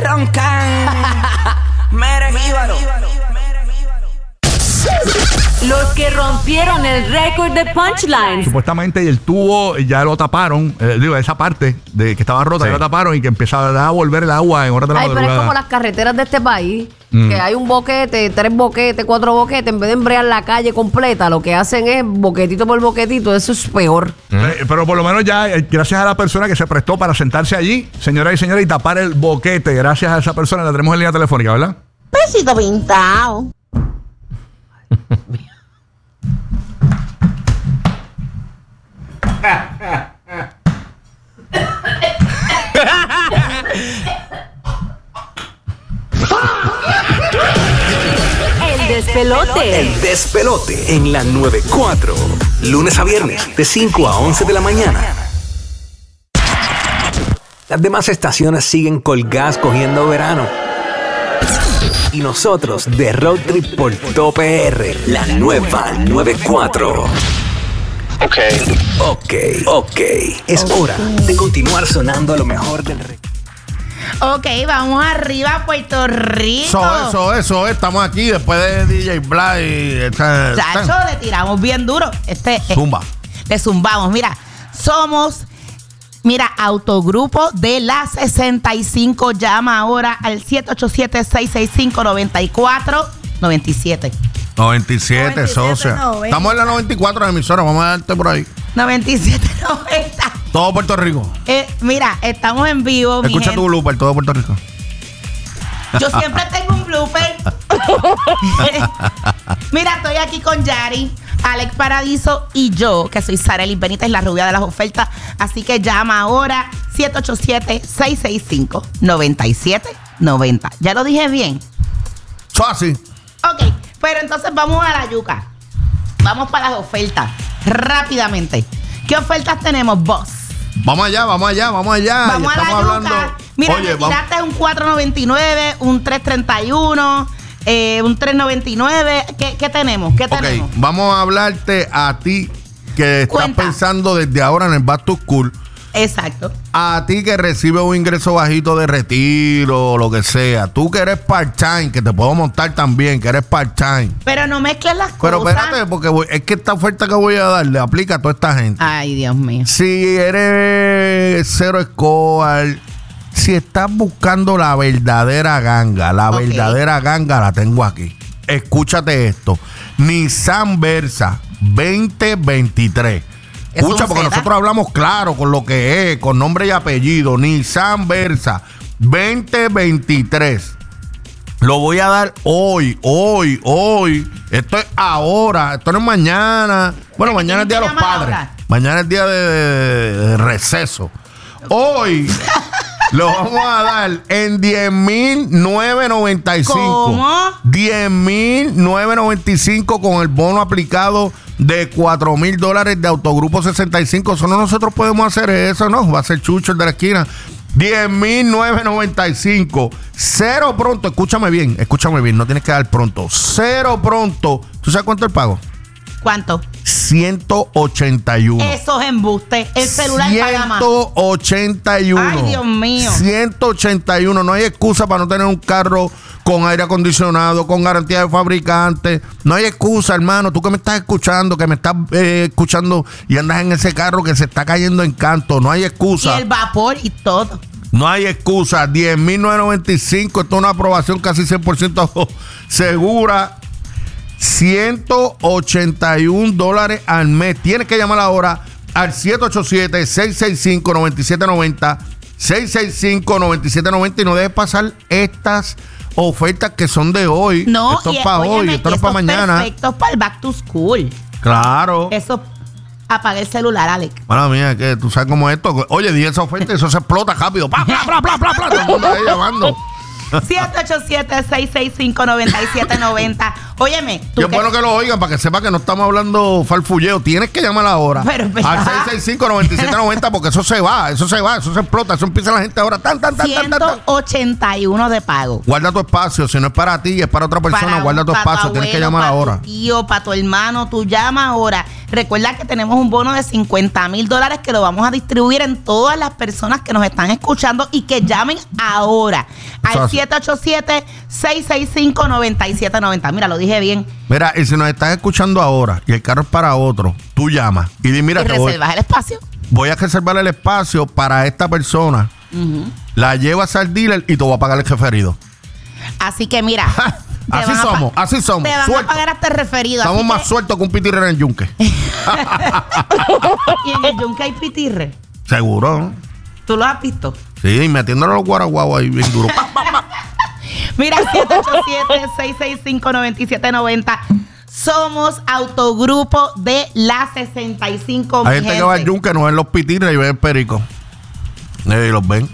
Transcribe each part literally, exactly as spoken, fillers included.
roncan. Mere jíbaro. Los que rompieron el récord de punchlines. Supuestamente el tubo ya lo taparon, eh, digo, esa parte de que estaba rota, sí, ya lo taparon y que empezaba a volver el agua en horas de la Ay, madrugada. pero es como las carreteras de este país, mm. que hay un boquete, tres boquetes, cuatro boquetes, en vez de embrear la calle completa, lo que hacen es boquetito por boquetito, eso es peor. Eh, pero por lo menos ya, eh, gracias a la persona que se prestó para sentarse allí, señoras y señores, y tapar el boquete, gracias a esa persona, la tenemos en línea telefónica, ¿verdad? Besito pintado. El despelote. El despelote en la noventa y cuatro. Lunes a viernes de cinco a once de la mañana. Las demás estaciones siguen colgadas cogiendo verano. Y nosotros de Road Trip por todo P R, la nueva noventa y cuatro. Ok. Ok, ok. Es hora de continuar sonando a lo mejor del re. Ok, vamos arriba, Puerto Rico. Eso, eso, eso. Estamos aquí después de D J Black y... Chacho, le tiramos bien duro. Este, Zumba. Eh, le zumbamos. Mira, somos... Mira, Autogrupo de la sesenta y cinco. Llama ahora al siete ocho siete, seis seis cinco, nueve cuatro nueve siete. noventa y siete, socia. noventa. Estamos en la noventa y cuatro de emisora. Vamos a darte por ahí. noventa y siete, noventa. Todo Puerto Rico. Eh, mira, estamos en vivo. Escucha mi tu blooper, todo Puerto Rico. Yo siempre tengo un blooper. Mira, estoy aquí con Yari, Alex Paradiso y yo, que soy Sarely Benítez, la rubia de las ofertas. Así que llama ahora siete ocho siete, seis seis cinco, nueve siete nueve cero. ¿Ya lo dije bien? Eso así. Ok, pero entonces vamos a la yuca. Vamos para las ofertas. Rápidamente. ¿Qué ofertas tenemos, boss? Vamos allá, vamos allá, vamos allá. Vamos Ya a la estamos yuca. hablando. Mira, Oye, me tiraste vamos. un cuatro noventa y nueve, un tres treinta y uno, eh, un tres noventa y nueve. ¿Qué, qué tenemos? ¿Qué Ok, tenemos? vamos a hablarte a ti que estás Cuenta. pensando desde ahora en el Back to School. Exacto. A ti que recibes un ingreso bajito de retiro o lo que sea. Tú que eres part-time, que te puedo montar también, que eres part-time. Pero no mezcles las Pero cosas. espérate, porque voy- es que esta oferta que voy a dar le aplica a toda esta gente. Ay, Dios mío. Si eres cero score, si estás buscando la verdadera ganga, la Ok. verdadera ganga la tengo aquí. Escúchate esto. Nissan Versa veinte veintitrés. ¿Es Escucha, un porque sedán? nosotros hablamos claro con lo que es, con nombre y apellido. Nissan Versa veinte veintitrés. Lo voy a dar hoy, hoy, hoy. Esto es ahora, esto no es mañana. Bueno, ¿A qué mañana es Día de tienen los que llamar Padres. ahora? Mañana es día de, de- de receso. Hoy lo vamos a dar en diez mil novecientos noventa y cinco. ¿Cómo? diez mil novecientos noventa y cinco con el bono aplicado de cuatro mil dólares de Autogrupo sesenta y cinco. Eso no nosotros podemos hacer eso, ¿no? Va a ser Chucho el de la esquina. diez mil novecientos noventa y cinco. Cero pronto. Escúchame bien, escúchame bien. No tienes que dar pronto. Cero pronto. ¿Tú sabes cuánto es el pago? ¿Cuánto? ciento ochenta y uno. Eso es embuste. El celular paga más. ciento ochenta y uno. Ay, Dios mío. ciento ochenta y uno. No hay excusa para no tener un carro con aire acondicionado, con garantía de fabricante. No hay excusa, hermano. Tú que me estás escuchando, que me estás eh, escuchando y andas en ese carro que se está cayendo en canto. No hay Y excusa. el vapor y todo. No hay excusa. diez mil novecientos noventa y cinco. Esto es una aprobación casi cien por ciento segura. ciento ochenta y un dólares al mes. Tienes que llamar ahora al siete ocho siete, seis seis cinco, nueve siete nueve cero. seis seis cinco, nueve siete nueve cero. Y no dejes pasar estas ofertas que son de hoy. No, esto y es para óyeme, hoy, esto que no es para eso mañana. perfecto para el back to school. Claro. Eso, apaga el celular, Alex. Mala mía, que tú sabes cómo es esto. Oye, di esa oferta y eso se explota rápido. ¡Pla, pla, pla, pla, pla, pla! Todo el mundo ahí llamando. siete ocho siete, seis seis cinco, nueve siete nueve cero. Óyeme, tú Y es que- bueno que lo oigan para que sepa que no estamos hablando farfulleo. Tienes que llamar ahora Pero, al ¿verdad? seis seis cinco, nueve siete nueve cero porque eso se va, eso se va, eso se explota, eso empieza la gente ahora. Tan, tan, tan, tan, tan, tan. ciento ochenta y uno de pago. Guarda tu espacio, si no es para ti, es para otra persona, Para- guarda tu para espacio, tienes que abuelo, llamar para ahora. tu tío, para tu hermano, tú llama ahora. Recuerda que tenemos un bono de cincuenta mil dólares que lo vamos a distribuir en todas las personas que nos están escuchando y que llamen ahora al siete ocho siete, seis seis cinco, nueve siete nueve cero. Mira, lo dije bien. Mira, y si nos estás escuchando ahora y el carro es para otro, tú llamas y di, mira, y te voy, reservas el espacio. voy a reservar el espacio para esta persona. Uh-huh. La llevas al dealer y te voy a pagar el referido. Así que mira. Así somos, pa- así somos. Te van Suelto. a pagar hasta el referido. Estamos más que... sueltos que un pitirre en el yunque. ¿Y en el yunque hay pitirre? Seguro, ¿no? ¿Tú lo has visto? Sí, metiéndole los guaraguaos ahí bien duro. Pa, pa, pa. Mira, siete ocho siete, seis seis cinco, nueve siete nueve cero. Somos autogrupo de la sesenta y cinco. Hay gente, gente que va al yunque, no ven los pitirres y ven el perico. Y los ven.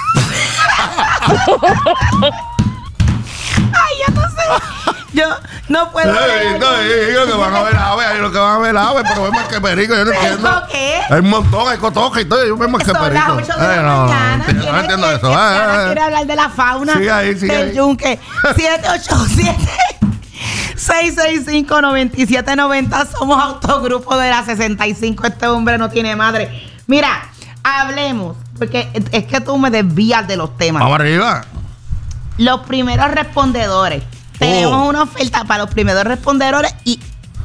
Ay, yo no sé. Yo no puedo. Hey, no, lo que van a ver aves, hay lo que van a ver aves, pero ven más que perico, yo no entiendo. ¿Qué? Hay un montón, hay cotoja y todo, yo ven más que Son las perico. ocho de la Eh, no, no, mañana. no, entiendo, no entiendo eso. Quiere, Eh, eh, quiere hablar de la fauna Sigue ahí, sigue del ahí. yunque. siete ocho siete, seis seis cinco, nueve siete nueve cero. Somos autogrupo de la sesenta y cinco. Este hombre no tiene madre. Mira, hablemos, porque es que tú me desvías de los temas. Vamos arriba. Los primeros respondedores. Oh. Tenemos una oferta para los primeros respondedores y...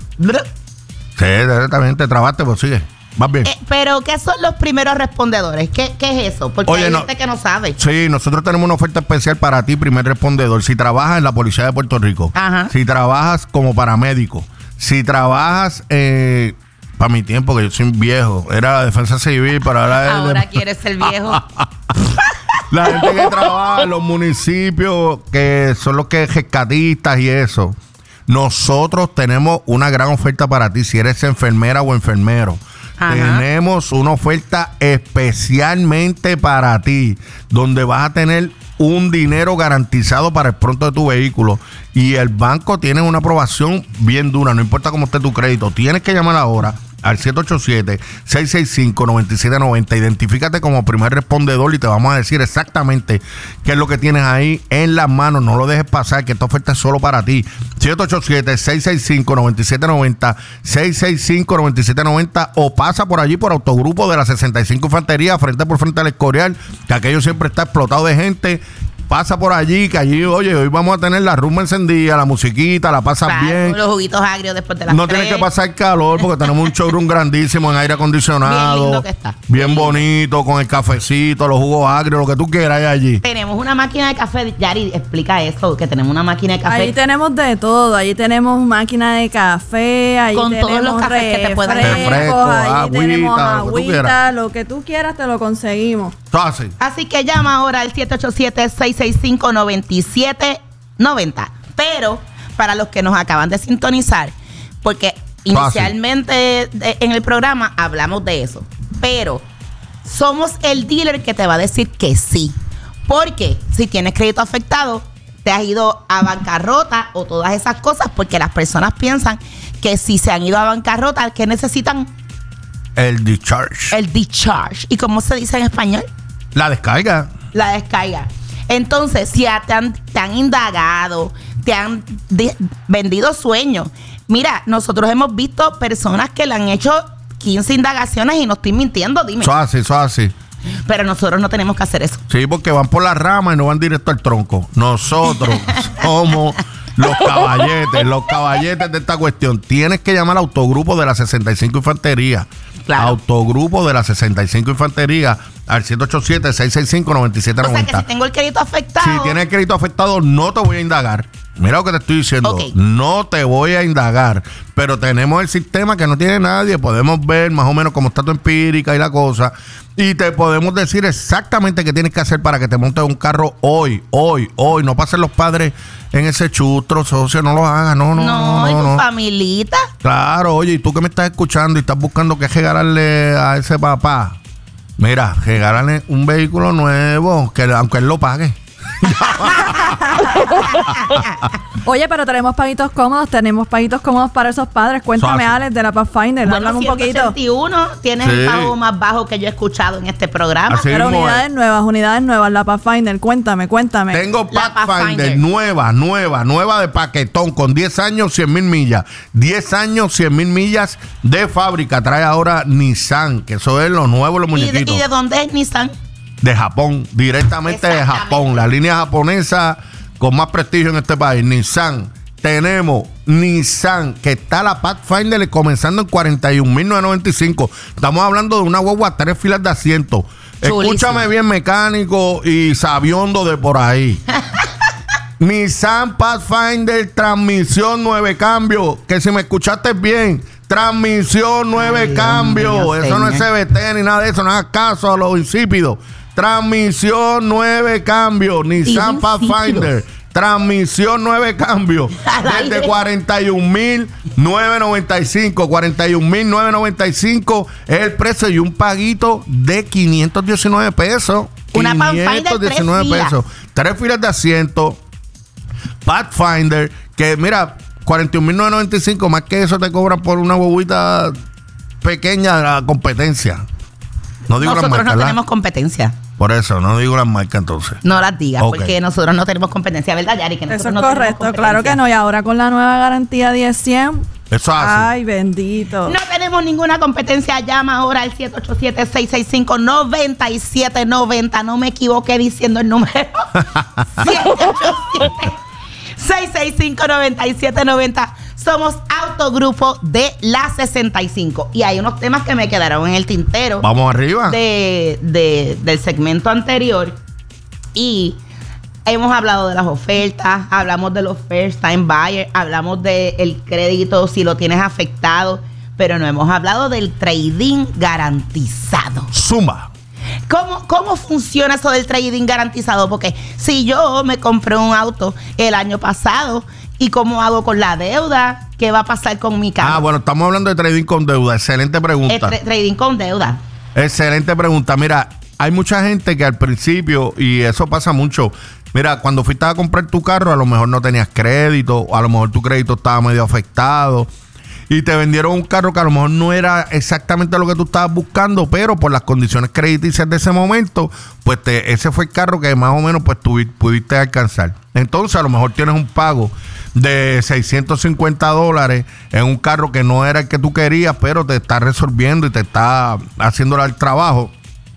Sí, también te trabaste, pues sigue. Vas bien. Eh, pero, ¿qué son los primeros respondedores? ¿Qué, qué es eso? Porque Oye, hay no. gente que no sabe. Sí, nosotros tenemos una oferta especial para ti, primer respondedor. Si trabajas en la Policía de Puerto Rico, Ajá. si trabajas como paramédico, si trabajas, eh, para mi tiempo, que yo soy viejo, era la defensa civil, para ahora... Ahora quieres ser viejo. La gente que trabaja en los municipios, que son los que rescatistas y eso. Nosotros tenemos una gran oferta para ti si eres enfermera o enfermero. Ajá. Tenemos una oferta especialmente para ti, donde vas a tener un dinero garantizado para el pronto de tu vehículo. Y el banco tiene una aprobación bien dura, no importa cómo esté tu crédito. Tienes que llamar ahora al siete ocho siete, seis seis cinco, nueve siete nueve cero. Identifícate como primer respondedor y te vamos a decir exactamente qué es lo que tienes ahí en las manos. No lo dejes pasar, que esta oferta es solo para ti. siete ocho siete, seis seis cinco, nueve siete nueve cero, seis seis cinco, nueve siete nueve cero, o pasa por allí por Autogrupo de la sesenta y cinco Infantería, frente por frente al Escorial, que aquello siempre está explotado de gente. Pasa por allí, que allí, oye, hoy vamos a tener la rumba encendida, la musiquita, la pasas Claro, bien. los juguitos agrios después de las No tres. tienes que pasar calor porque tenemos un showroom grandísimo en aire acondicionado. Bien lindo que está. Bien bonito, con el cafecito, los jugos agrios, lo que tú quieras hay allí. Tenemos una máquina de café. Yari, explica eso, que tenemos una máquina de café. Ahí tenemos de todo, ahí tenemos máquina de café, ahí Con tenemos todos los cafés que te puedan refrescos, Refresco, ahí agüita, tenemos lo que tú agüita, quieras. lo que tú quieras te lo conseguimos. Entonces, Así que llama ahora al siete ocho siete, seis seis cinco, nueve siete nueve cero. Pero para los que nos acaban de sintonizar, porque inicialmente de- en el programa hablamos de eso, pero somos el dealer que te va a decir que sí. Porque si tienes crédito afectado, te has ido a bancarrota o todas esas cosas, porque las personas piensan que si se han ido a bancarrota, que necesitan el discharge. el discharge. ¿Y cómo se dice en español? La descarga. La descarga. Entonces, si ya te han, te han indagado, te han de- vendido sueños. Mira, nosotros hemos visto personas que le han hecho quince indagaciones y no estoy mintiendo, dime. Eso así, eso así. Pero nosotros no tenemos que hacer eso. Sí, porque van por la rama y no van directo al tronco. Nosotros somos los caballetes, los caballetes de esta cuestión. Tienes que llamar al Autogrupo de la sesenta y cinco Infantería. Claro. Autogrupo de la sesenta y cinco Infantería al siete ocho siete, seis seis cinco, nueve siete O nueve sea que cero. si tengo el crédito afectado. Si tienes el crédito afectado, no te voy a indagar. Mira lo que te estoy diciendo. Ok. No te voy a indagar. Pero tenemos el sistema que no tiene nadie. Podemos ver más o menos cómo está tu empírica y la cosa. Y te podemos decir exactamente qué tienes que hacer para que te montes un carro hoy, hoy, hoy. No pasen los padres en ese chustro, socio. No lo hagas. No, no, No, no. y no, tu no. familita. Claro, oye, y tú que me estás escuchando y estás buscando qué regalarle a ese papá. Mira, regálale un vehículo nuevo, que aunque él lo pague. Oye, pero tenemos paguitos cómodos, tenemos paguitos cómodos para esos padres. Cuéntame, Fácil. Alex, de la Pathfinder. Bueno, Háblame un poquito. ciento ochenta y uno tienes Sí. el pago más bajo que yo he escuchado en este programa. Así Pero mismo unidades es. nuevas, unidades nuevas, la Pathfinder. Cuéntame, cuéntame. Tengo La Pathfinder, Pathfinder. nueva, nueva, nueva de paquetón con diez años, cien mil millas. diez años, cien mil millas de fábrica. Trae ahora Nissan, que eso es lo nuevo, los ¿Y de, muñequitos. ¿Y de dónde es Nissan? De Japón, directamente de Exactamente. Japón, la línea japonesa con más prestigio en este país, Nissan. Tenemos Nissan, que está la Pathfinder comenzando en cuarenta y un mil novecientos noventa y cinco. Estamos hablando de una guagua, tres filas de asiento. Chulísimo. Escúchame bien, mecánico y sabiondo de por ahí. Nissan Pathfinder, transmisión nueve cambios. Que si me escuchaste bien, transmisión nueve Ay, Dios cambios. mío, Eso no es señor. C B T ni nada de eso, no hagas caso a los insípidos. Transmisión nueve cambios, Nissan insípidos. Pathfinder. Transmisión nueve cambios. Al Desde aire. cuarenta y un mil novecientos noventa y cinco. cuarenta y un mil novecientos noventa y cinco es el precio y un paguito de quinientos diecinueve pesos. Una Pathfinder, tres quinientos diecinueve filas. pesos. Tres filas de asiento. Pathfinder, que mira, cuarenta y un mil novecientos noventa y cinco, más que eso te cobran por una bobita pequeña de la competencia. No digo las Nosotros marcas, no ¿verdad? tenemos competencia. Por eso, no digo las marcas entonces. No las digas, Ok. porque nosotros no tenemos competencia, ¿verdad, Yari? Que Eso nosotros es no tenemos correcto, competencia. claro que no. Y ahora con la nueva garantía diez cien. Eso hace. Ay, bendito. No tenemos ninguna competencia. Llama ahora al siete ocho siete, seis seis cinco, nueve siete nueve cero. No me equivoqué diciendo el número. siete ocho siete, seis seis cinco, nueve siete nueve cero. Somos Autogrupo de la sesenta y cinco. Y hay unos temas que me quedaron en el tintero. Vamos arriba. de, de- del segmento anterior y hemos hablado de las ofertas, hablamos de los first time buyers, hablamos del crédito si lo tienes afectado, pero no hemos hablado del trading garantizado. Zumba. ¿Cómo, ¿Cómo funciona eso del trading garantizado? Porque si yo me compré un auto el año pasado, ¿y cómo hago con la deuda? ¿Qué va a pasar con mi carro? Ah, bueno, estamos hablando de trading con deuda. Excelente pregunta. Eh, tra- trading con deuda. Excelente pregunta. Mira, hay mucha gente que al principio, y eso pasa mucho, mira, cuando fuiste a comprar tu carro, a lo mejor no tenías crédito, o a lo mejor tu crédito estaba medio afectado, y te vendieron un carro que a lo mejor no era exactamente lo que tú estabas buscando, pero por las condiciones crediticias de ese momento, pues te, ese fue el carro que más o menos pues tú pudiste alcanzar. Entonces, a lo mejor tienes un pago de seiscientos cincuenta dólares en un carro que no era el que tú querías, pero te está resolviendo y te está haciendo el trabajo.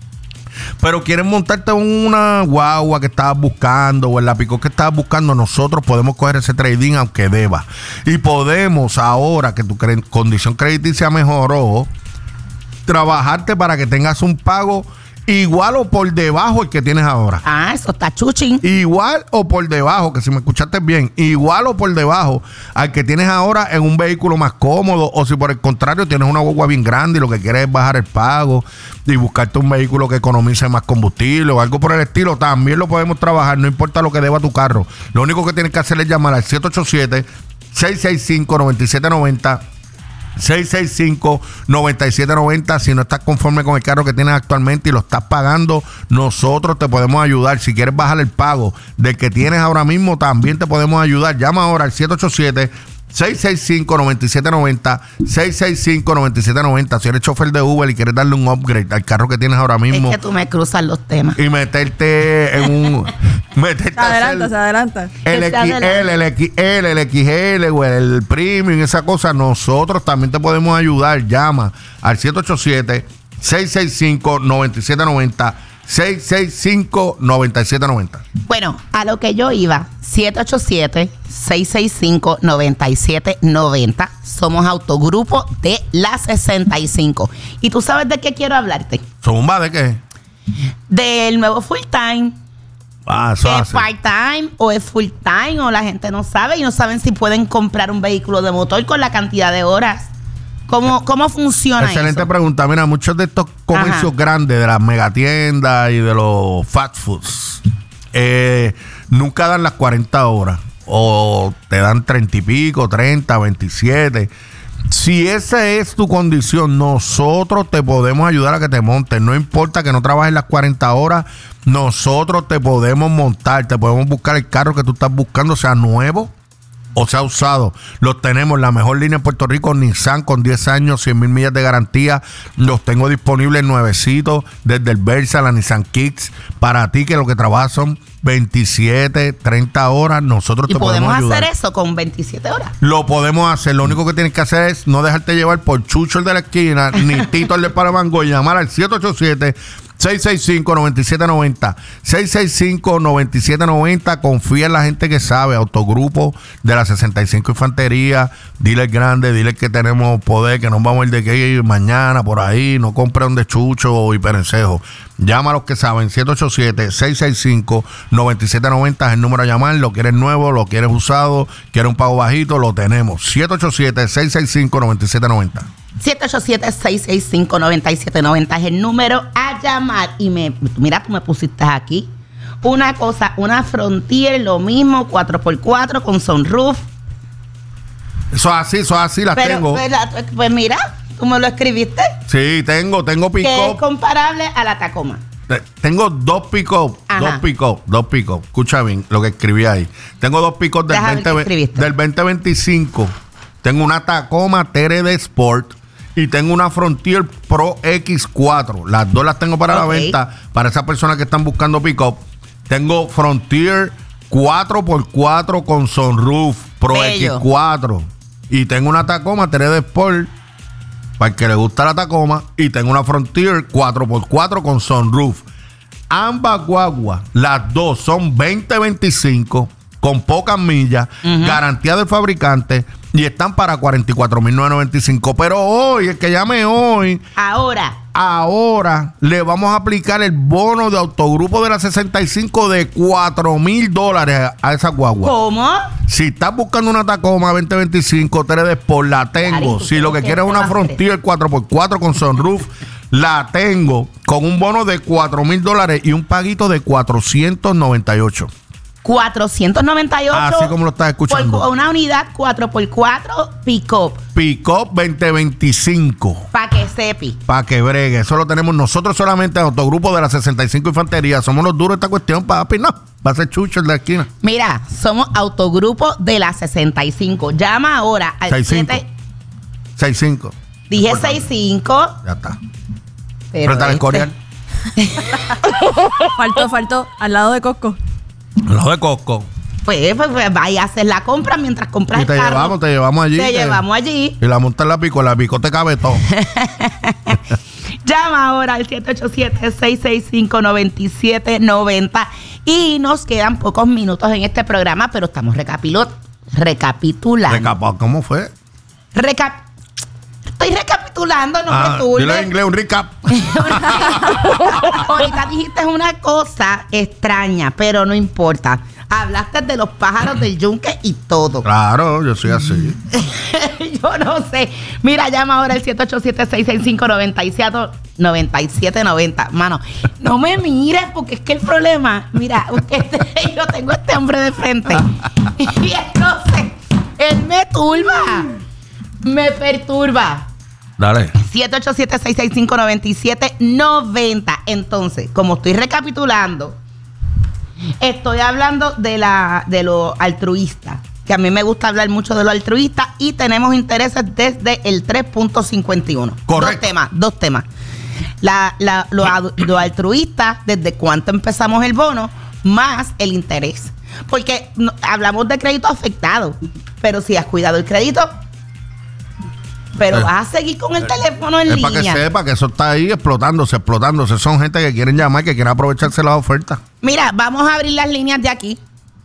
Pero quieres montarte en una guagua que estabas buscando o en la pick-up que estabas buscando, nosotros podemos coger ese trading aunque deba. Y podemos, ahora que tu cre- condición crediticia mejoró, trabajarte para que tengas un pago igual o por debajo el que tienes ahora. Ah, eso está chuchín. Igual o por debajo, que si me escuchaste bien, igual o por debajo al que tienes ahora en un vehículo más cómodo, o si por el contrario tienes una guagua bien grande y lo que quieres es bajar el pago y buscarte un vehículo que economice más combustible o algo por el estilo, también lo podemos trabajar, no importa lo que deba tu carro. Lo único que tienes que hacer es llamar al siete ocho siete, seis seis cinco, nueve siete nueve cero. seis seis cinco, nueve siete nueve cero. Si no estás conforme con el carro que tienes actualmente y lo estás pagando, nosotros te podemos ayudar. Si quieres bajar el pago del que tienes ahora mismo, también te podemos ayudar. Llama ahora al siete ocho siete, seis seis cinco, nueve siete nueve cero, seis seis cinco, nueve siete nueve cero. Si eres chofer de Uber y quieres darle un upgrade al carro que tienes ahora mismo Es que tú me cruzas los temas. y meterte en un... meterte Se a hacer- adelanta, se adelanta. el Que se X L, el X L, el X L o el Premium, esa cosa, nosotros también te podemos ayudar. Llama al siete ocho siete, seis seis cinco, nueve siete nueve cero, seis seis cinco, nueve siete nueve cero. Bueno, a lo que yo iba, siete ocho siete, seis seis cinco, nueve siete nueve cero. Somos Autogrupo de la sesenta y cinco. ¿Y tú sabes de qué quiero hablarte? ¿Zumba de qué? Del nuevo full time. Ah, eso ¿Es hace. part-time o es full-time? O la gente no sabe y no saben si pueden comprar un vehículo de motor con la cantidad de horas. ¿Cómo, cómo funciona Excelente eso? pregunta. Mira, muchos de estos comercios Ajá. grandes, de las megatiendas y de los fast foods, eh, nunca dan las cuarenta horas. O te dan treinta y pico, treinta, veintisiete. Si esa es tu condición, nosotros te podemos ayudar a que te montes. No importa que no trabajes las cuarenta horas, nosotros te podemos montar. Te podemos buscar el carro que tú estás buscando, sea nuevo o sea usado. Los tenemos, la mejor línea en Puerto Rico, Nissan, con diez años, cien mil millas de garantía. Los tengo disponibles nuevecitos, desde el Versa, la Nissan Kicks. Para ti, que lo que trabajas son veintisiete, treinta horas, nosotros Y te podemos podemos ayudar. hacer eso con veintisiete horas. Lo podemos hacer. Lo único que tienes que hacer es no dejarte llevar por Chucho el de la esquina, ni Tito el de Paramango, y llamar al siete ocho siete, seis seis cinco, nueve siete nueve cero. seis seis cinco, nueve siete nueve cero. Confía en la gente que sabe. Autogrupo de la sesenta y cinco Infantería. Dile el grande, dile que tenemos poder, que nos vamos a ir de que mañana por ahí. No compre donde Chucho y Perencejo. Llama a los que saben. siete ocho siete, seis seis cinco, nueve siete nueve cero es el número a llamar. Lo quieres nuevo, lo quieres usado, quieres un pago bajito, lo tenemos. siete ocho siete, seis seis cinco, nueve siete nueve cero. siete ocho siete, seis seis cinco, nueve siete nueve cero es el número a llamar. Y me, mira, tú me pusiste aquí una cosa, una Frontier, lo mismo, cuatro por cuatro con sunroof. Eso es así, eso es así, las Pero, tengo. pues, la- pues mira, tú me lo escribiste, Sí, tengo, tengo que es pick-up. comparable a la Tacoma. Te- Tengo dos pick-up, Ajá. dos pick-up, dos pick-up. Escucha bien lo que escribí ahí. Tengo dos pick-up del, Deja ver qué veinte escribiste. del veinte veinticinco. Tengo una Tacoma T R D Sport y tengo una Frontier Pro X cuatro. Las dos las tengo para Ok. la venta para esas personas que están buscando pick-up. Tengo Frontier cuatro por cuatro con sunroof Pro Bello. X cuatro. Y tengo una Tacoma T R D Sport para el que le gusta la Tacoma. Y tengo una Frontier cuatro por cuatro con sunroof. Ambas guaguas, las dos son veinte veinticinco con pocas millas, garantía del fabricante, y están para cuarenta y cuatro mil novecientos noventa y cinco. Pero hoy, el que llame hoy, Ahora, ahora le vamos a aplicar el bono de autogrupo de la sesenta y cinco de cuatro mil dólares a esa guagua. ¿cómo? Si estás buscando una Tacoma veinte veinticinco T R D Sport, la tengo. Ari, tú Si lo que tienes quieres es que una hacer Frontier cuatro por cuatro con sunroof, la tengo con un bono de cuatro mil dólares y un paguito de cuatrocientos noventa y ocho. cuatrocientos noventa y ocho. Así como lo estás escuchando. Por una unidad cuatro por cuatro pick-up. Pick-up veinte veinticinco. Para que sepi. Para que bregue. Eso lo tenemos nosotros solamente en Autogrupo de la sesenta y cinco Infantería. Somos los duros de esta cuestión, papi. No, va a ser Chucho el de la esquina. Mira, somos autogrupo de la sesenta y cinco. Llama ahora al sesenta y cinco. siete. sesenta y cinco. Dije sesenta y cinco. Ya está. Pero Frente al este- Escorial. Faltó, faltó. Al lado de Costco. Al lado de Costco. Pues, pues, pues, vaya a hacer la compra mientras compras Y el te carro. llevamos, te llevamos allí. Te te- llevamos allí. Y la monta en la pico, en la pico te cabe todo. Llama ahora al siete ocho siete, seis seis cinco, nueve siete nueve cero. Y nos quedan pocos minutos en este programa, pero estamos recapilo- recapitulando. Recapa, ¿cómo fue? Recap- Estoy recapitulando, no Ah, me turbes. dile en inglés un recap. Ahorita dijiste una cosa extraña, pero no importa. Hablaste de los pájaros del yunque y todo. Claro, yo soy así. Yo no sé. Mira, llama ahora al siete ocho siete, seis seis cinco, nueve siete nueve cero. Mano, no me mires porque es que el problema, mira, este, yo tengo a este hombre de frente y entonces él me turba, me perturba. Dale. siete ocho siete, seis seis cinco, nueve siete nueve cero. Entonces, como estoy recapitulando, estoy hablando de la de lo altruista, que a mí me gusta hablar mucho de lo altruista, y tenemos intereses desde el tres punto cincuenta y uno. Correcto. Dos temas, dos temas. La, la- lo, adu- lo altruista, desde cuánto empezamos el bono, más el interés. Porque no- hablamos de crédito afectado, pero si has cuidado el crédito, pero Eh. vas a seguir con el teléfono en Es para que línea. sepa que eso está ahí explotándose, explotándose. Son gente que quieren llamar, que quieren aprovecharse las ofertas. Mira, vamos a abrir las líneas de aquí.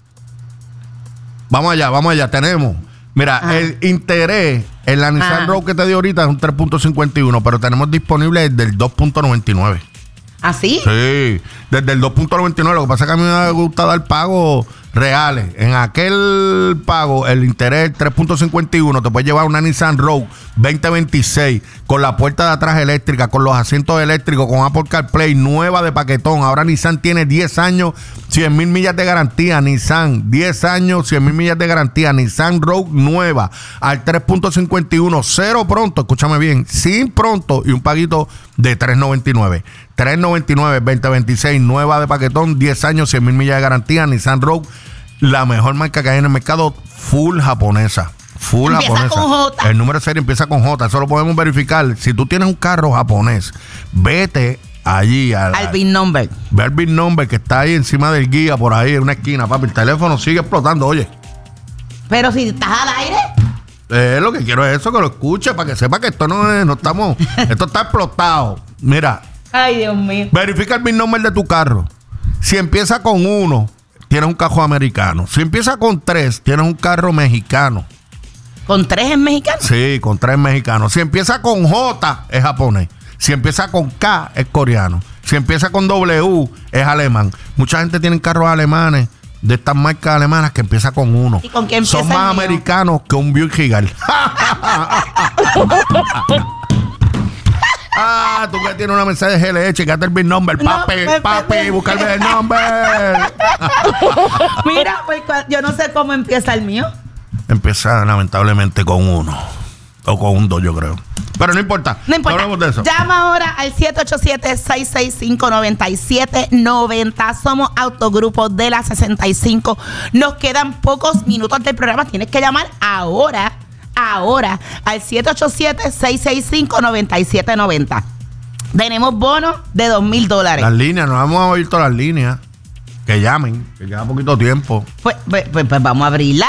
Vamos allá, vamos allá. Tenemos. Mira, Ajá. el interés en la Nissan Ajá. Rogue que te di ahorita es un tres punto cincuenta y uno, pero tenemos disponible desde el dos punto noventa y nueve. ¿Así? Sí, desde el dos punto noventa y nueve. Lo que pasa es que a mí me gusta dar pago reales. En aquel pago, el interés tres punto cincuenta y uno, te puedes llevar una Nissan Rogue veinte veintiséis con la puerta de atrás eléctrica, con los asientos eléctricos, con Apple CarPlay, nueva de paquetón. Ahora Nissan tiene diez años, cien mil millas de garantía. Nissan, diez años, cien mil millas de garantía. Nissan Rogue nueva al tres punto cincuenta y uno, cero pronto, escúchame bien, sin pronto y un paguito de tres noventa y nueve. tres noventa y nueve, veinte veintiséis, nueva de paquetón, diez años, cien mil millas de garantía. Nissan Rogue, la mejor marca que hay en el mercado, full japonesa. Full Empieza japonesa. con J. El número de serie empieza con J. Eso lo podemos verificar. Si tú tienes un carro japonés, vete allí al, Al VIN number. ve el VIN number que está ahí encima del guía, por ahí en una esquina, papi. El teléfono sigue explotando, oye. Pero si estás al aire. Eh, lo que quiero es eso, que lo escuche, para que sepa que esto no es, no estamos, esto está explotado. Mira, Ay, Dios mío. verifica el VIN number de tu carro. Si empieza con uno, tienes un carro americano. Si empieza con tres, tienes un carro mexicano. ¿Con tres en mexicano? Sí, con tres mexicanos. Si empieza con J, es japonés. Si empieza con K, es coreano. Si empieza con W, es alemán. Mucha gente tiene carros alemanes, de estas marcas alemanas, que empieza con uno. ¿Y con qué empieza Son el más mío? americanos que un Buick Regal. Ah, tú que tienes una Mercedes G L E, checate el VIN number, No, papi, me- papi, me- buscarme el number. Mira, pues cua- yo no sé cómo empieza el mío. Empieza lamentablemente con uno. O con un dos, yo creo. Pero no importa. No importa. hablemos de eso. Llama ahora al siete ocho siete, seis seis cinco, nueve siete nueve cero. Somos Autogrupo de la sesenta y cinco. Nos quedan pocos minutos del programa. Tienes que llamar ahora, ahora, al siete ocho siete, seis seis cinco, nueve siete nueve cero. Tenemos bonos de dos mil dólares. Las líneas, nos hemos abierto las líneas. Que llamen, que lleva poquito tiempo. Pues, pues, pues, pues vamos a abrirla.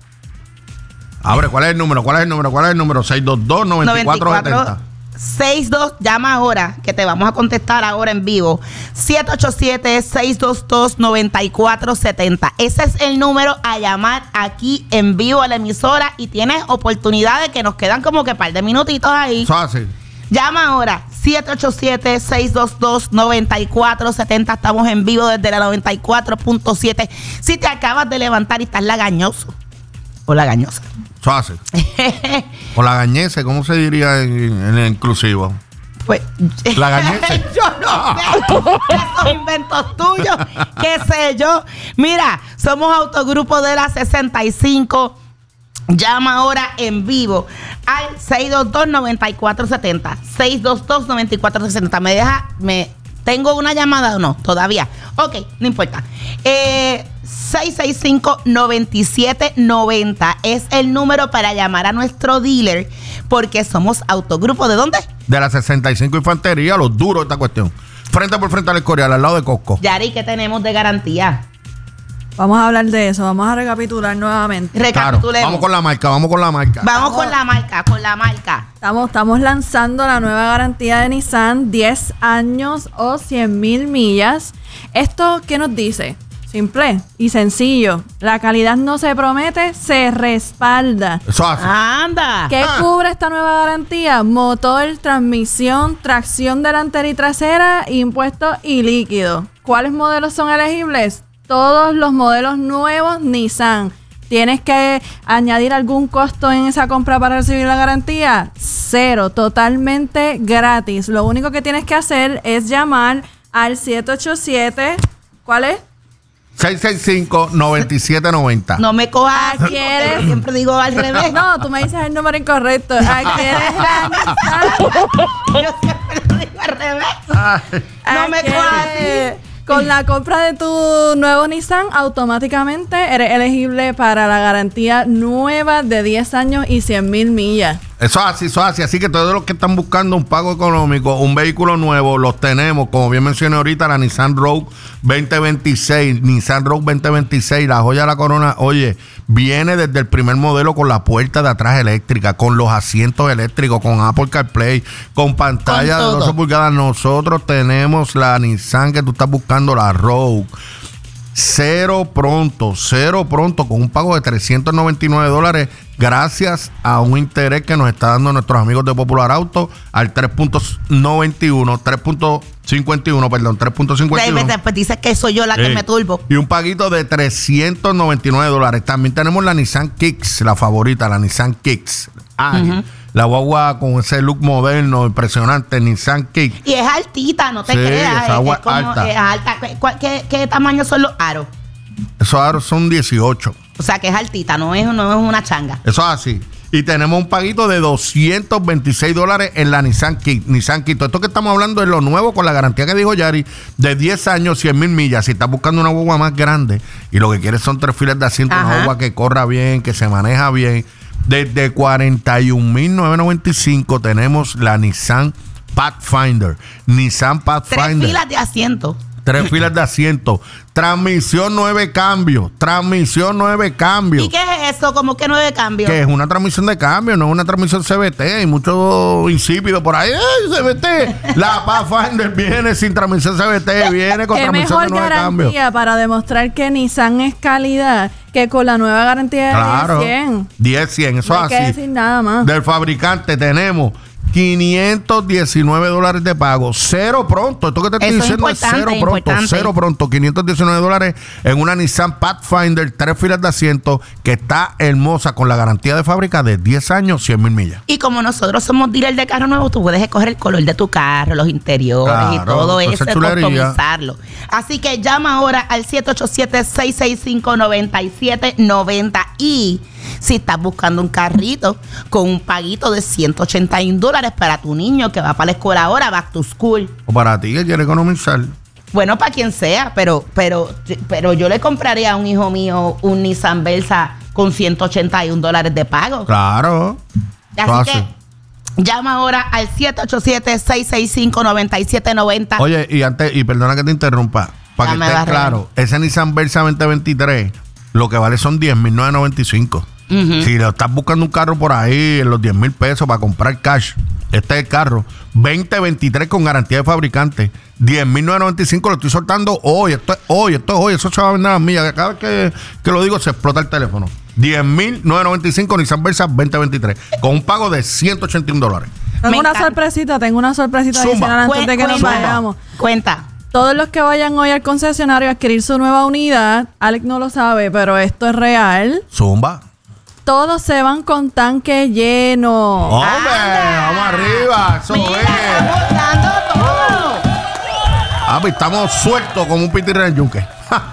Abre, ¿cuál es el número? ¿Cuál es el número? ¿Cuál es el número? seis dos dos, nueve cuatro siete cero. sesenta y dos, llama ahora, que te vamos a contestar ahora en vivo. siete ocho siete, seis dos dos, nueve cuatro siete cero. Ese es el número a llamar aquí en vivo a la emisora y tienes oportunidades que nos quedan como que par de minutitos ahí. Eso así. Llama ahora, siete ocho siete, seis dos dos, nueve cuatro siete cero. Estamos en vivo desde la noventa y cuatro punto siete. Si te acabas de levantar y estás lagañoso o lagañosa. Eso así. O la gañese, ¿cómo se diría en, en el inclusivo? Pues, La gañese. yo no sé. Esos inventos tuyos, qué sé yo. Mira, somos Autogrupo de la sesenta y cinco. Llama ahora en vivo al seis dos dos, nueve cuatro siete cero. seis dos dos, nueve cuatro siete cero. Me deja, me tengo una llamada o no, todavía. Ok, no importa. Eh, seis seis cinco, nueve siete nueve cero es el número para llamar a nuestro dealer, porque somos Autogrupo. ¿De dónde? De la sesenta y cinco Infantería, los duros de esta cuestión. Frente por frente al Escorial, al lado de Costco. Yari, ¿qué tenemos de garantía? Vamos a hablar de eso, vamos a recapitular nuevamente. Claro, Recapitulemos. vamos con la marca, vamos con la marca. Vamos con la marca, con la marca. Estamos, estamos lanzando la nueva garantía de Nissan, diez años o cien mil millas. ¿Esto qué nos dice? Simple y sencillo. La calidad no se promete, se respalda. Eso hace. Anda. ¿Qué Ah. cubre esta nueva garantía? Motor, transmisión, tracción delantera y trasera, impuestos y líquido. ¿Cuáles modelos son elegibles? Todos los modelos nuevos Nissan. ¿Tienes que añadir algún costo en esa compra para recibir la garantía? Cero, totalmente gratis. Lo único que tienes que hacer es llamar al siete ocho siete. ¿Cuál es? seis seis cinco, nueve siete nueve cero. No me cojas. Aquí eres. Yo siempre digo al revés. No, tú me dices el número incorrecto. ¿Quieres la Nissan? Yo siempre lo digo al revés. No me ¿Quieres? cojas así. Con la compra de tu nuevo Nissan, automáticamente eres elegible para la garantía nueva de diez años y cien mil millas. Eso es así, eso es así. Así que todos los que están buscando un pago económico, un vehículo nuevo, los tenemos. Como bien mencioné ahorita, la Nissan Rogue veinte veintiséis. Nissan Rogue veinte veintiséis, la joya de la corona. Oye, viene desde el primer modelo con la puerta de atrás eléctrica, con los asientos eléctricos, con Apple CarPlay, con pantalla Con de todo. doce pulgadas. Nosotros tenemos la Nissan que tú estás buscando, la Rogue. cero pronto, cero pronto, con un pago de trescientos noventa y nueve dólares, gracias a un interés que nos está dando nuestros amigos de Popular Auto al tres punto noventa y uno, tres punto cincuenta y uno, perdón, tres punto cincuenta y uno. Después dices que soy yo la Sí. que me turbo. Y un paguito de trescientos noventa y nueve dólares. También tenemos la Nissan Kicks, la favorita, la Nissan Kicks. Ay, Ujú. La guagua con ese look moderno, impresionante, Nissan Kicks. Y es altita, no te Sí, creas. esa es- agua es como, alta. es alta. ¿Cuál- ¿Qué, qué tamaño son los aros? Esos aros son dieciocho. O sea, que es altita, no es, no es una changa. Eso es así. Y tenemos un paguito de doscientos veintiséis dólares en la Nissan Kicks. Nissan Kicks. Esto que estamos hablando es lo nuevo con la garantía que dijo Yari de diez años, cien mil millas. Si estás buscando una guagua más grande y lo que quieres son tres filas de asiento, una Ajá. guagua que corra bien, que se maneja bien. Desde cuarenta y un mil novecientos noventa y cinco tenemos la Nissan Pathfinder. Nissan Tres Pathfinder. filas de asiento. Tres filas de asiento. Transmisión nueve cambios. Transmisión nueve cambios. ¿Y qué es eso? ¿Cómo que nueve cambios? Que es una transmisión de cambio, no es una transmisión C V T. Hay mucho insípido por ahí. ¡Ay, C V T! La Pathfinder viene sin transmisión C V T, viene con Qué transmisión de mejor nueve cambios. garantía para demostrar que Nissan es calidad que con la nueva garantía de Claro. cien. diez cien, eso No hay es que así. decir nada más. Del fabricante tenemos quinientos diecinueve dólares de pago. Cero pronto. Esto que te estoy Eso es diciendo es importante, cero pronto. importante. Cero pronto. quinientos diecinueve dólares en una Nissan Pathfinder, tres filas de asiento, que está hermosa con la garantía de fábrica de diez años, cien mil millas. Y como nosotros somos dealer de carro nuevo, tú puedes escoger el color de tu carro, los interiores y Claro, todo pues eso, esa chulería. customizarlo. Así que llama ahora al siete ocho siete, seis seis cinco, nueve siete nueve cero y si estás buscando un carrito con un paguito de ciento ochenta y uno dólares para tu niño que va para la escuela ahora, back to school. O para ti que quiere economizar. Bueno, para quien sea, pero, pero, pero yo le compraría a un hijo mío un Nissan Versa con ciento ochenta y uno dólares de pago. Claro. Así Fácil. que llama ahora al siete ocho siete, seis seis cinco, nueve siete nueve cero. Oye, y antes, y perdona que te interrumpa, para Ya que me esté va a reír. claro, ese Nissan Versa veinte veintitrés, lo que vale son diez mil novecientos noventa y cinco. Ujú. Si lo estás buscando un carro por ahí en los diez mil pesos para comprar cash, este es el carro. veinte veintitrés con garantía de fabricante. diez mil novecientos noventa y cinco lo estoy soltando hoy. Esto es hoy, esto es hoy. Eso se va a vender a las millas. Cada vez que, que lo digo se explota el teléfono. diez mil novecientos noventa y cinco Nissan Versa veinte veintitrés con un pago de ciento ochenta y un dólares. Tengo Me una encanta. sorpresita, tengo una sorpresita Zumba. adicional antes Cuen- de que nos cuenta. vayamos. Cuenta. Todos los que vayan hoy al concesionario a adquirir su nueva unidad, Alex no lo sabe, pero esto es real. Zumba. Todos se van con tanque lleno. ¡Hombre! Anda. ¡Vamos arriba! ¡Eso Mira, es! estamos dando todo. Ah, pues estamos sueltos como un pitirre en el yunque.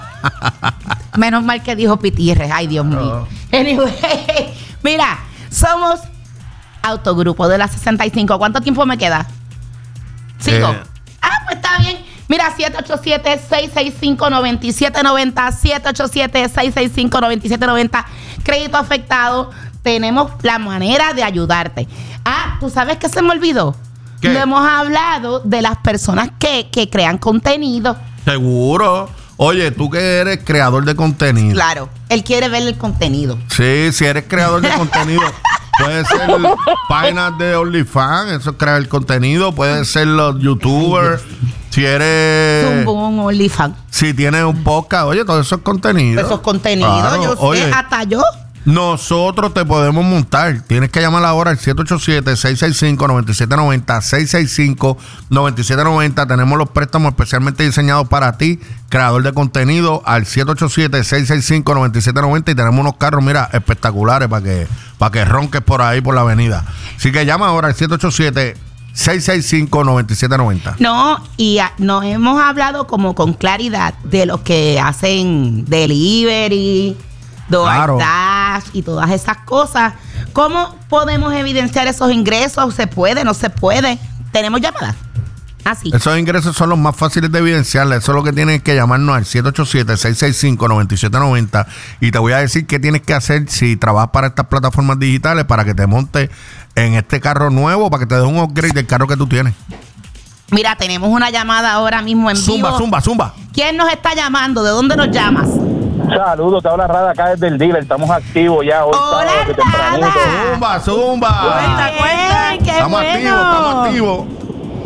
Menos mal que dijo Pitirres. Ay, Dios mío. Anyway, mira, somos Autogrupo de la sesenta y cinco. ¿Cuánto tiempo me queda? ¿Sigo? Eh. Ah, pues está bien. Mira, siete ocho siete, seis seis cinco, nueve siete nueve cero, siete ocho siete, seis seis cinco, nueve siete nueve cero. Crédito afectado. Tenemos la manera de ayudarte. Ah, ¿tú sabes qué se me olvidó? ¿Qué? No hemos hablado de las personas que, que crean contenido. Seguro. Oye, tú que eres creador de contenido. Claro, él quiere ver el contenido. Sí, si eres creador de contenido, puede ser páginas de OnlyFans, eso es crear el contenido, puede ser los youtubers, si eres, Zumbón, OnlyFans. si tienes un podcast, oye, todo eso es contenido. Esos contenidos, Claro, yo sé, oye, hasta yo. nosotros te podemos montar. Tienes que llamar ahora al siete ocho siete, seis seis cinco, nueve siete nueve cero, seis seis cinco, nueve siete nueve cero. Tenemos los préstamos especialmente diseñados para ti, creador de contenido, al siete ocho siete, seis seis cinco, nueve siete nueve cero. Y tenemos unos carros, mira, espectaculares para que, para que ronques por ahí, por la avenida. Así que llama ahora al siete ocho siete, seis seis cinco, nueve siete nueve cero. No, y a- nos hemos hablado como con claridad de los que hacen delivery, Claro. DoorDash y todas esas cosas. ¿Cómo podemos evidenciar esos ingresos? ¿Se puede? ¿No se puede? ¿Tenemos llamadas? Así. Esos ingresos son los más fáciles de evidenciar. Eso es lo que tienes que llamarnos al siete ocho siete, seis seis cinco, nueve siete nueve cero. Y te voy a decir qué tienes que hacer si trabajas para estas plataformas digitales para que te montes en este carro nuevo, para que te dé un upgrade del carro que tú tienes. Mira, tenemos una llamada ahora mismo en Zumba, vivo. zumba, zumba. ¿Quién nos está llamando? ¿De dónde nos llamas? Saludos, te habla Rada acá desde el dealer. Estamos activos ya hoy. Hola, sábado, que tempranito. Rada. Zumba, zumba. Bien, qué Estamos bueno. activos, estamos activos.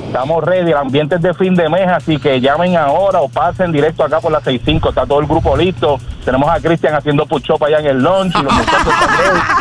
Estamos ready, el ambiente es de fin de mes, así que llamen ahora o pasen directo acá por la sesenta y cinco. Está todo el grupo listo. Tenemos a Cristian haciendo push-up allá en el lunch y los muchachos están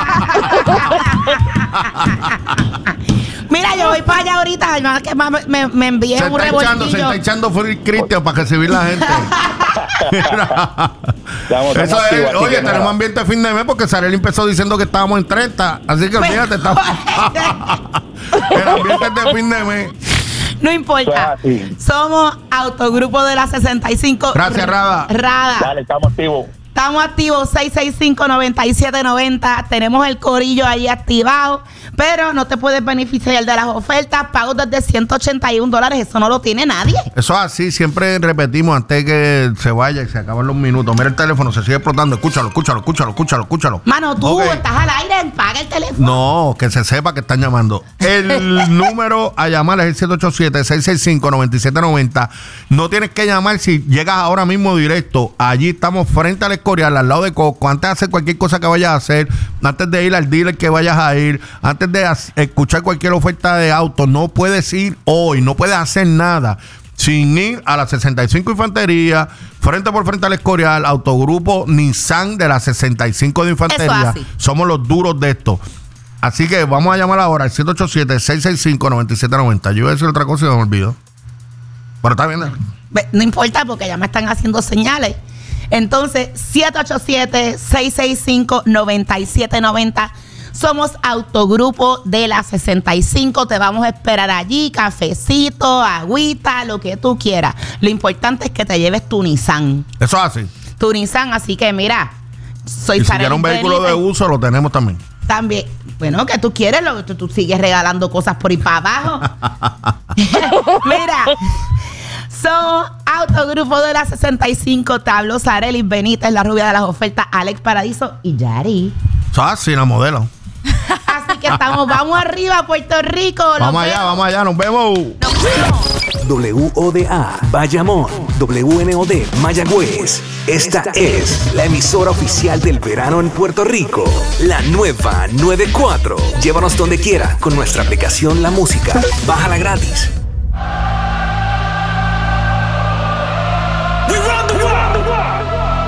ready. Mira, yo voy para allá ahorita, hermano, que me, me, me envíen Se un está echando, se revoltillo. está echando Free Cristian para recibir la gente. Estamos- estamos Eso activos, es, así oye, que tenemos nada. ambiente de fin de mes porque Sarel empezó diciendo que estábamos en treinta. Así que olvídate, estamos. El ambiente es de fin de mes. No importa. Eso es así. Somos Autogrupo de la sesenta y cinco. Gracias, Rada. Rada. Dale, estamos activos. Estamos activos seis seis cinco, nueve siete nueve cero. Tenemos el corillo ahí activado, pero no te puedes beneficiar de las ofertas. Pagos desde ciento ochenta y un dólares. Eso no lo tiene nadie. Eso es así, siempre repetimos antes de que se vaya y se acaban los minutos. Mira el teléfono, se sigue explotando. Escúchalo, escúchalo, escúchalo, escúchalo, escúchalo. Mano, tú Ok. estás al aire, paga el teléfono. No, que se sepa que están llamando. El número a llamar es el siete ocho siete, seis seis cinco, nueve siete nueve cero. No tienes que llamar si llegas ahora mismo directo. Allí estamos frente al Escorial, al lado de Coco. Antes de hacer cualquier cosa que vayas a hacer, antes de ir al dealer que vayas a ir, antes de as- escuchar cualquier oferta de auto, no puedes ir hoy, no puedes hacer nada sin ir a la sesenta y cinco Infantería, frente por frente al Escorial, Autogrupo Nissan de la sesenta y cinco de Infantería. así. Somos los duros de esto. Así que vamos a llamar ahora al siete ocho siete, seis seis cinco, nueve siete nueve cero. Yo iba a decir otra cosa y me olvido. Pero está bien. dale. Ve, no importa porque ya me están haciendo señales. Entonces, siete ocho siete, seis seis cinco, nueve siete nueve cero. Somos Autogrupo de la sesenta y cinco. Te vamos a esperar allí, cafecito, agüita, lo que tú quieras. Lo importante es que te lleves tu Nissan. Eso es así. Tu Nissan, así que mira, soy Y si Sarel quieres un vehículo de Benítez. uso, lo tenemos también. También, bueno, que tú quieres, lo, tú, tú sigues regalando cosas por ir para abajo. Mira, somos Autogrupo de la sesenta y cinco. Te hablo Sareli Benítez, la rubia de las ofertas, Alex Paradiso y Yari. Eso es así, la modelo. Así que estamos, vamos arriba, Puerto Rico. Nos Vamos allá, vemos. vamos allá, nos vemos. Nos vemos. W O D A Bayamón, W N O D Mayagüez. Esta es la emisora oficial del verano en Puerto Rico. La nueva noventa y cuatro. Llévanos donde quiera con nuestra aplicación La Música. Bájala gratis.